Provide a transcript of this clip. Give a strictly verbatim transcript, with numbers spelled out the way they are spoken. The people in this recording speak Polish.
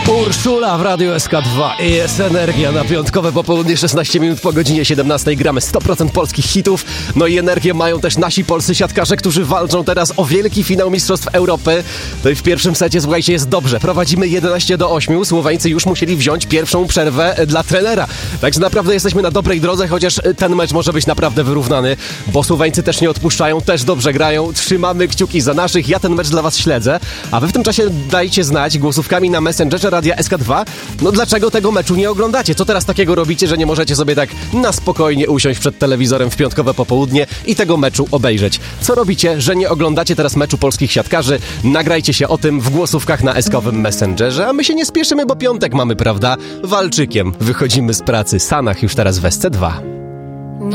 Urszula w Radiu S K dwa i jest energia na piątkowe popołudnie, szesnaście minut po godzinie siedemnastej. Gramy sto procent polskich hitów. No i energię mają też nasi polscy siatkarze, którzy walczą teraz o wielki finał Mistrzostw Europy. To i w pierwszym secie, słuchajcie, jest dobrze. Prowadzimy jedenaście do ośmiu. Słoweńcy już musieli wziąć pierwszą przerwę dla trenera. Także naprawdę jesteśmy na dobrej drodze, chociaż ten mecz może być naprawdę wyrównany, bo Słoweńcy też nie odpuszczają, też dobrze grają. Trzymamy kciuki za naszych. Ja ten mecz dla was śledzę, a wy w tym czasie dajcie znać głosówkami na Messengerze Radia S K dwa. No dlaczego tego meczu nie oglądacie? Co teraz takiego robicie, że nie możecie sobie tak na spokojnie usiąść przed telewizorem w piątkowe popołudnie i tego meczu obejrzeć? Co robicie, że nie oglądacie teraz meczu polskich siatkarzy? Nagrajcie się o tym w głosówkach na eskowym Messengerze, a my się nie spieszymy, bo piątek mamy, prawda? Walczykiem wychodzimy z pracy. Sanach już teraz w S C dwa.